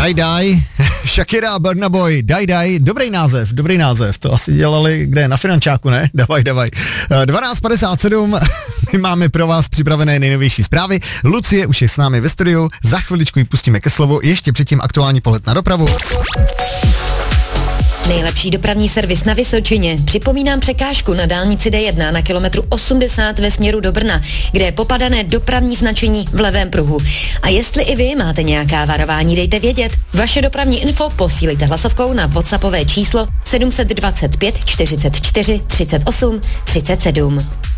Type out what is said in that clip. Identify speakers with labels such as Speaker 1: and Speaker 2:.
Speaker 1: Daj, Shakira, Burna Boy, Daj, dobrý název, to asi dělali, kde, na Finančáku, ne? Davaj. 12:57, my máme pro vás připravené nejnovější zprávy, Lucie už je s námi ve studiu, za chviličku ji pustíme ke slovu, ještě předtím aktuální pohled na dopravu.
Speaker 2: Nejlepší dopravní servis na Vysočině. Připomínám překážku na dálnici D1 na kilometru 80 ve směru do Brna, kde je popadané dopravní značení v levém pruhu. A jestli i vy máte nějaká varování, dejte vědět. Vaše dopravní info posílejte hlasovkou na WhatsAppové číslo 725 44 38 37.